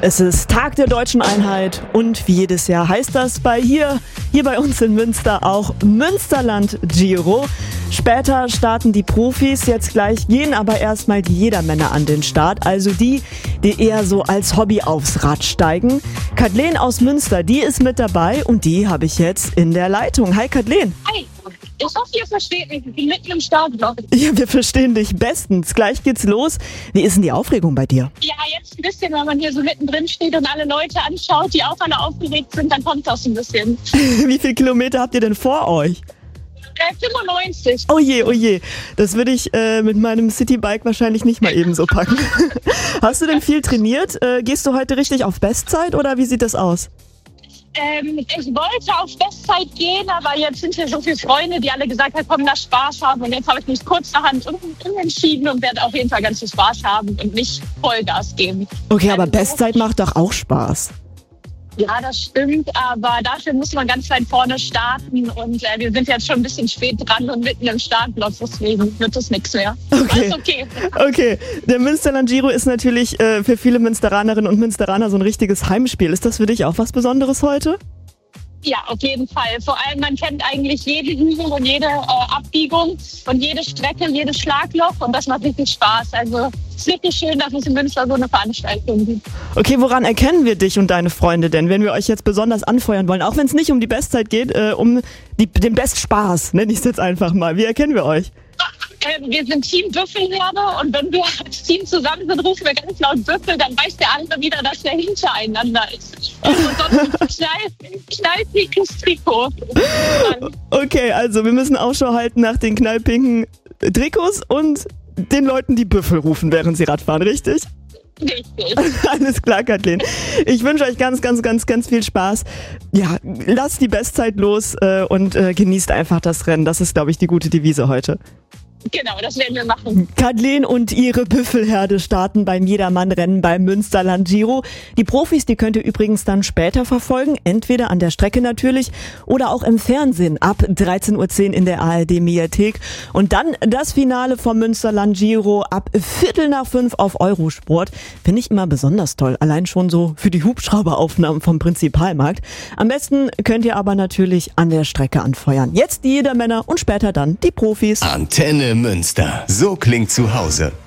Es ist Tag der deutschen Einheit und wie jedes Jahr heißt das hier bei uns in Münster auch Münsterland Giro. Später starten die Profis, jetzt gleich gehen aber erstmal die Jedermänner an den Start, also die eher so als Hobby aufs Rad steigen. Kathleen aus Münster, die ist mit dabei und die habe ich jetzt in der Leitung. Hi Kathleen. Hi. Ich hoffe, ihr versteht mich. Ich bin mitten im Startblock. Ja, wir verstehen dich bestens. Gleich geht's los. Wie ist denn die Aufregung bei dir? Ja, jetzt ein bisschen, wenn man hier so mittendrin steht und alle Leute anschaut, die auch alle aufgeregt sind, dann kommt das ein bisschen. Wie viele Kilometer habt ihr denn vor euch? 95. Oh je. Das würde ich mit meinem Citybike wahrscheinlich nicht mal eben so packen. Hast du denn viel trainiert? Gehst du heute richtig auf Bestzeit oder wie sieht das aus? Ich wollte auf Bestzeit gehen, aber jetzt sind hier so viele Freunde, die alle gesagt haben, komm, lass Spaß haben. Und jetzt habe ich mich kurzerhand umentschieden und werde auf jeden Fall ganz viel Spaß haben und nicht Vollgas geben. Okay, aber Bestzeit macht doch auch Spaß. Ja, das stimmt, aber dafür muss man ganz weit vorne starten und wir sind jetzt schon ein bisschen spät dran und mitten im Startblock, deswegen wird das nichts mehr. Okay. Alles okay. Okay, der Münsterland Giro ist natürlich für viele Münsteranerinnen und Münsteraner so ein richtiges Heimspiel. Ist das für dich auch was Besonderes heute? Ja, auf jeden Fall. Vor allem, man kennt eigentlich jede Übung und jede Abbiegung und jede Strecke, jedes Schlagloch und das macht richtig Spaß. Also es ist wirklich schön, dass es in Münster so eine Veranstaltung gibt. Okay, woran erkennen wir dich und deine Freunde denn, wenn wir euch jetzt besonders anfeuern wollen? Auch wenn es nicht um die Bestzeit geht, um den Bestspaß, nenne ich es jetzt einfach mal. Wie erkennen wir euch? Wir sind Team Büffelherde und wenn wir als Team zusammen sind, rufen wir ganz laut Büffel, dann weiß der andere wieder, dass wir hintereinander ist. Und sonst knallpinkes Trikot. Okay, also wir müssen Ausschau halten nach den knallpinken Trikots und den Leuten, die Büffel rufen, während sie Radfahren, richtig? Richtig. Alles klar, Kathleen. Ich wünsche euch ganz viel Spaß. Ja, lasst die Bestzeit los und genießt einfach das Rennen. Das ist, glaube ich, die gute Devise heute. Genau, das werden wir machen. Kathleen und ihre Büffelherde starten beim Jedermann-Rennen beim Münsterland Giro. Die Profis, die könnt ihr übrigens dann später verfolgen, entweder an der Strecke natürlich oder auch im Fernsehen ab 13:10 Uhr in der ARD-Mediathek. Und dann das Finale vom Münsterland Giro ab 4:45 auf Eurosport. Finde ich immer besonders toll, allein schon so für die Hubschrauberaufnahmen vom Prinzipalmarkt. Am besten könnt ihr aber natürlich an der Strecke anfeuern. Jetzt die Jedermänner und später dann die Profis. Antenne Münster. So klingt zu Hause.